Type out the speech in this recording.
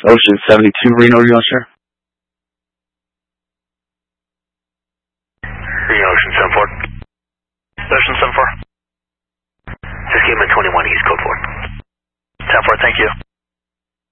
Ocean 72 Reno, are you on share? Reno, Ocean 74. Ocean 74. Just came in 21 East, code 4. 10-4, thank you.